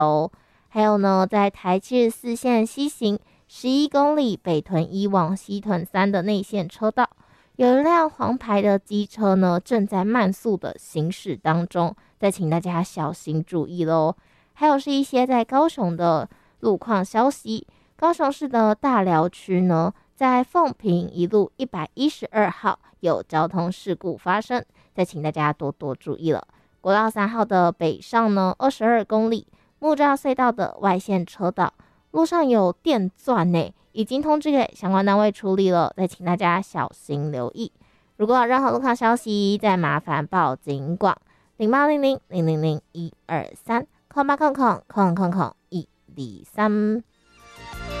还有呢，在台74线西行11公里北屯1往西屯3的内线车道，有一辆黄牌的机车呢，正在慢速的行驶当中，再请大家小心注意咯。还有是一些在高雄的路况消息，高雄市的大寮区呢，在凤屏一路112号有交通事故发生，再请大家多多注意了。国道3号的北上呢，22公里木栅隧道的外线车道路上有电钻呢，已经通知给相关单位处理了，再请大家小心留意。如果有任何路况消息，再麻烦报警广0800000123，0800000123。